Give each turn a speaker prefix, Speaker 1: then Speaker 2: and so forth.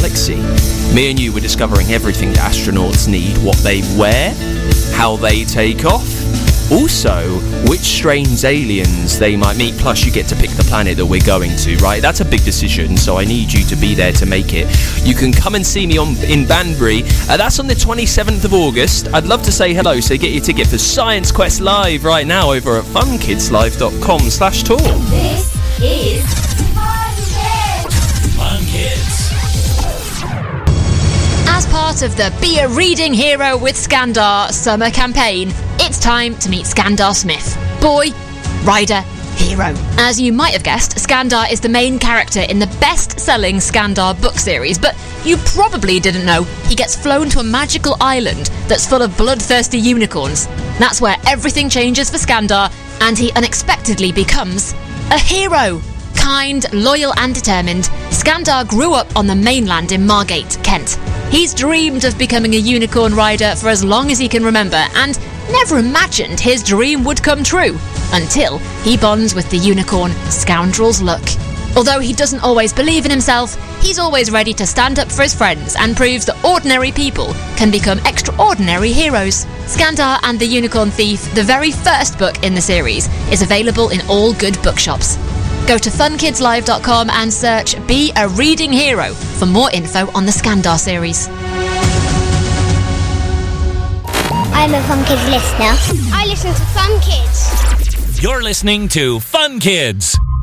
Speaker 1: galaxy. Me and you were discovering everything that astronauts need, what they wear, how they take off, also which strange aliens they might meet, plus you get to pick the planet that we're going to, right? That's a big decision, so I need you to be there to make it. You can come and see me in Banbury. That's on the 27th of August. I'd love to say hello, so get your ticket for Science Quest Live right now over at funkidslive.com/tour.
Speaker 2: This is Fun Kids.
Speaker 3: Fun Kids.
Speaker 4: As part of the Be a Reading Hero with Skandar summer campaign, it's time to meet Skandar Smith. Boy, rider, hero. As you might have guessed, Skandar is the main character in the best-selling Skandar book series, but you probably didn't know he gets flown to a magical island that's full of bloodthirsty unicorns. That's where everything changes for Skandar, and he unexpectedly becomes a hero. Kind, loyal and determined, Skandar grew up on the mainland in Margate, Kent. He's dreamed of becoming a unicorn rider for as long as he can remember, and never imagined his dream would come true, until he bonds with the unicorn Scoundrel's Luck. Although he doesn't always believe in himself, he's always ready to stand up for his friends and proves that ordinary people can become extraordinary heroes. Skandar and the Unicorn Thief, the very first book in the series, is available in all good bookshops. Go to funkidslive.com and search Be a Reading Hero for more info on the Skandar series.
Speaker 5: I'm a Fun Kids listener. I listen to Fun Kids.
Speaker 3: You're listening to Fun Kids.